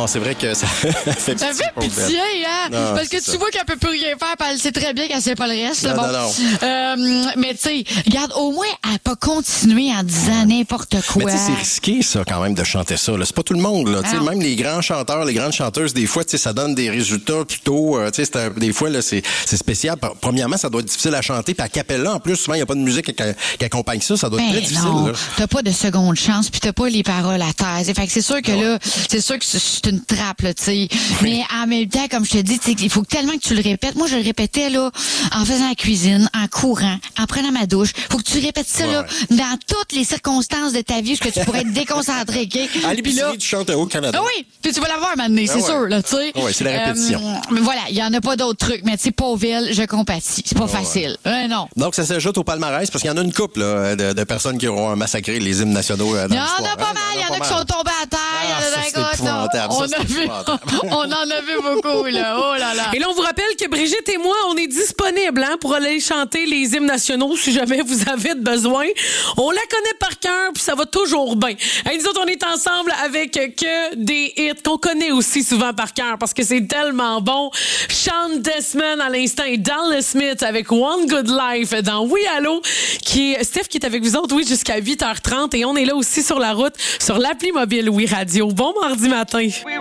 c'est vrai que ça fait pitié. Ça fait pitié, hein? Non, parce que c'est tu ça. vois qu'elle peut plus rien faire, puis elle sait très bien qu'elle sait pas le reste. Non, bon. non. Mais tu sais, regarde, au moins, elle n'a pas continué en disant n'importe quoi. Mais tu sais, c'est risqué, ça, quand même, de chanter ça. Là. C'est pas tout le monde. Là. Tu sais, Non. même les grands chanteurs, les grandes chanteuses, des fois, tu sais, ça donne des résultats plutôt... tu sais, des fois, là, c'est spécial. Premièrement, ça doit être difficile à chanter. Puis à cappella, en plus, souvent, il n'y a pas de musique qui accompagne ça. Ça doit être très difficile. Non, Là. t'as pas de seconde chance, puis t'as pas les paroles à terre. Fait que c'est sûr que là, c'est sûr que c'est une trappe, là, tu sais. Mais en même temps, comme je te dis, il faut tellement que tu le répètes. Moi, je le répétais, là, en faisant la cuisine, en courant, en prenant ma douche. Faut que tu répètes ça, là, dans toutes les circonstances de ta vie, où tu pourrais être déconcentré, OK? À Puis là, l'épicerie, tu chantes au Canada. ah oui, puis tu vas l'avoir maintenant, c'est sûr, là, tu sais. Oui, c'est la répétition. Mais voilà, il y en a pas d'autres trucs, mais tu sais, Pauville, je compatis. C'est pas facile. Non. Donc, ça s'ajoute au palmarès, parce qu'il y en a une couple là, de personnes qui auront massacré les hymnes nationaux dans Il y en l'histoire. a pas mal, il y en a qui sont tombés à terre, il y en a ça, d'un c'est côté, épouvantable, ça, c'est épouvantable. on en a vu beaucoup, là. Oh là là. Et là, on vous rappelle que Brigitte et moi, on est disponibles pour aller chanter les hymnes nationaux si jamais vous avez besoin. On la connaît par cœur, puis ça va toujours bien. Hey, nous autres, on est ensemble avec que des hits qu'on connaît aussi souvent par cœur parce que c'est tellement bon. Sean Desmond à l'instant et Dallas Smith avec One Good Life dans Oui Allô, Steph qui est avec vous autres, oui, jusqu'à 8h30. Et on est là aussi sur la route, sur l'appli mobile Oui Radio. Bon mardi matin.